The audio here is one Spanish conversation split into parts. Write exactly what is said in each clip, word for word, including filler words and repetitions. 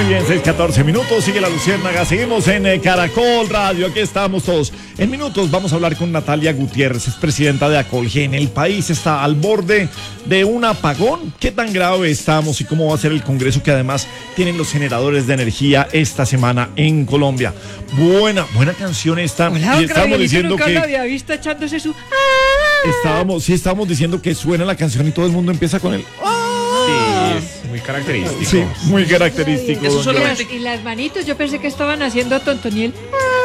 Muy bien, seis catorce minutos, sigue la Luciérnaga, seguimos en eh, Caracol Radio, aquí estamos todos. En minutos vamos a hablar con Natalia Gutiérrez, es presidenta de Acolgen. El país está al borde de un apagón. ¿Qué tan grave estamos y cómo va a ser el Congreso que además tienen los generadores de energía esta semana en Colombia? Buena, buena canción esta. Hola, y estamos diciendo nunca que lo había visto echándose su... estábamos, sí estábamos diciendo que suena la canción y todo el mundo empieza con el... Sí, es muy característico. Sí, muy característico. Eso don solamente... y, las, y las manitos, yo pensé que estaban haciendo Tontoniel.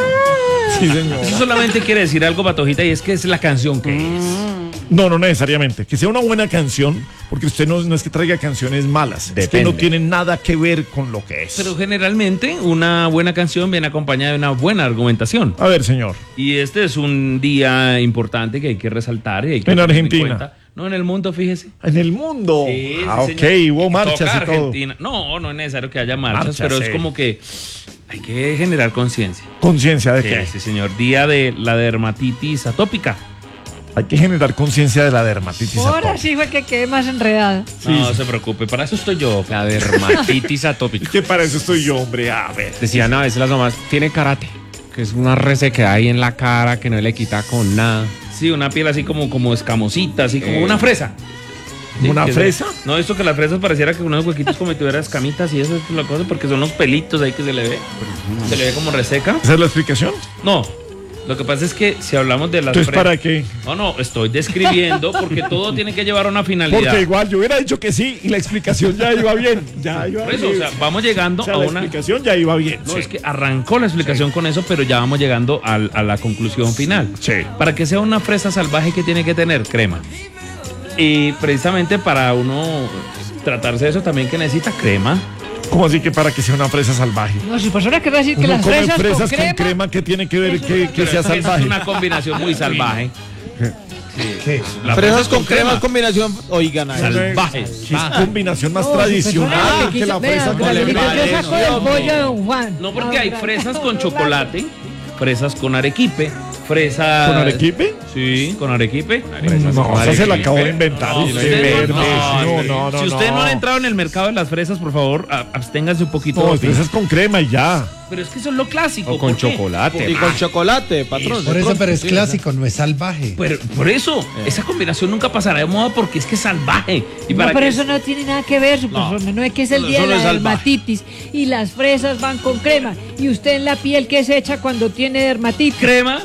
Sí, señor. Eso solamente quiere decir algo, Patojita, y es que es la canción que es. No, no necesariamente. Que sea una buena canción, porque usted no, no es que traiga canciones malas, es que Depende. no tiene nada que ver con lo que es. Pero generalmente una buena canción viene acompañada de una buena argumentación. A ver, señor. Y este es un día importante que hay que resaltar. Y hay que En tener Argentina. cuenta. No, en el mundo, fíjese. En el mundo. Sí, ah, sí, ok, señor. hubo marchas Toca y todo. Argentina. No, no es necesario que haya marchas, Marchas, pero sí. es como que hay que generar conciencia. Conciencia de Sí, qué. sí, señor. Día de la dermatitis atópica. Hay que generar conciencia de la dermatitis Ahora atópica. sí fue que quedé más enredada. No se preocupe, para eso estoy yo. La dermatitis atópica. ¿Qué para eso estoy yo, hombre? A ver. Decían a veces las mamás, tiene karate, que es una resequedad ahí en la cara que no le quita con nada. Sí, una piel así como, como escamosita, así como Eh. una fresa. Sí, ¿Una que fresa? se- no, esto que las fresas pareciera que unos huequitos como si tuviera escamitas y eso es la cosa, porque son los pelitos ahí que se le ve. Se le ve como reseca. ¿Esa es la explicación? No, lo que pasa es que si hablamos de las Entonces, fresas... ¿para qué? No, no, estoy describiendo porque todo tiene que llevar a una finalidad. Porque igual yo hubiera dicho que sí y la explicación ya iba bien. Ya iba Por eso, bien. o sea, vamos llegando O sea, a la una... explicación ya iba bien. No, sí. es que arrancó la explicación con eso, pero ya vamos llegando al- a la conclusión final. Sí. Para que sea una fresa salvaje, ¿qué tiene que tener? Crema. Y precisamente para uno tratarse de eso también que necesita crema. ¿Cómo así que para que sea una fresa salvaje? No, si persona querrá decir que Uno las come fresas, fresas con con crema... crema, ¿qué tiene que ver Eso que, es que Pero sea esa- esa salvaje? Es una combinación muy salvaje. ¿Qué? Las Fresas con crema, combinación, oigan, ahí. salvaje. ¿Qué es combinación más No, si tradicional persona que la quiso- fresa vea, con Gabrielito, crema? yo saco el pollo de Don Juan. No, porque hay Ahora, fresas con chocolate, fresas con arequipe, fresas... ¿Con arequipe? Sí, con arequipe. No, esa se la acabo de inventar. No, usted, usted verde. no, No, no, no, si usted no. no ha entrado en el mercado de las fresas, por favor, a- absténgase un poquito. No, fresas con crema y ya. Pero es que eso es lo clásico. O con ¿por qué? chocolate. Y con chocolate, patrón. Por de eso, pronto, pero es sí, clásico, no es salvaje. Pero por eso, esa combinación nunca pasará de moda porque es que es salvaje. Y No, para pero que- eso no tiene nada que ver, su No. persona. No es que es el Eso día de no la es salvaje. dermatitis y las fresas van con crema. Y usted en la piel, ¿qué se echa cuando tiene dermatitis? crema.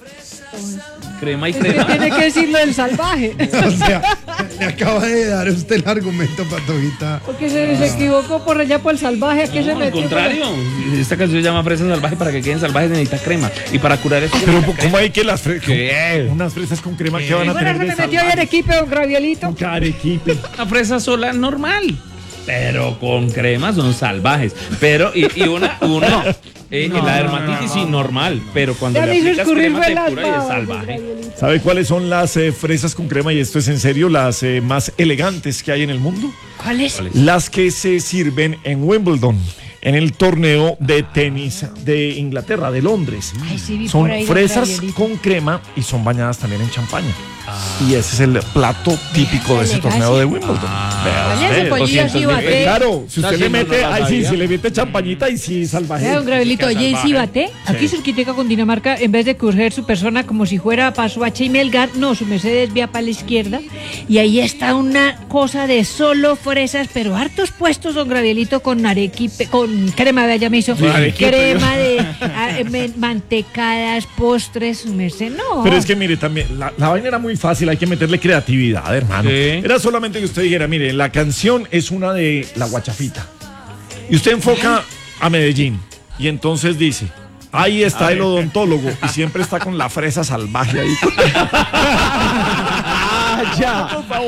Crema y Es que crema. tiene que decirlo del salvaje. O sea, le acaba de dar usted el argumento, Patojita. Porque se, se equivocó por allá por el salvaje. ¿A qué se No, al metió? contrario. Esta canción se llama Fresa Salvaje. Para que queden salvajes necesita crema. Y para curar eso. Pero necesita ¿cómo hay que las fresas? ¿Qué? Unas fresas con crema que van a Bueno, tener se de me metió salvaje? ayer equipo, don Gravielito. Con arequipe. Una fresa sola normal. Pero con crema son salvajes. Pero, y, y una, una eh, No, la dermatitis sí normal. Pero cuando Ya le me hizo aplicas escurrir crema fue te las cura y es babas, don salvaje. Gravielito. ¿Sabe cuáles son las eh, fresas con crema? Y esto es en serio, las eh, más elegantes que hay en el mundo. ¿Cuál es? Las que se sirven en Wimbledon, en el torneo de tenis de Inglaterra, de Londres. Ay, sí, vi Son por ahí, don fresas Gravielito. con crema y son bañadas también en champaña. Y ese es el plato típico de ese elegancia. torneo de Wimbledon. Vea Váyase, usted. pollillo, así bate. Claro, si usted Así le no mete, nos la ahí sí, sabía. si le mete champañita, y sí, salvaje. Vea, don Gravelito, oye, ¿y si bate? Aquí cerquitica con Dinamarca, en vez de coger su persona como si fuera para Suacha y Melgar, no, su merced desvía para la izquierda. Y ahí está una cosa de solo fresas, pero hartos puestos, don Gravelito, con arequipe, con crema, vea, ya me hizo. arequipe, crema de ah, me- mantecadas, postres, su merced, no. Pero es que mire, también, la, la vaina era muy fácil, hay que meterle creatividad, hermano. Sí. Era solamente que usted dijera, mire, la canción es una de La Guachafita. Y usted enfoca a Medellín. Y entonces dice, ahí está el odontólogo. Y siempre está con la fresa salvaje ahí. Ah, ya.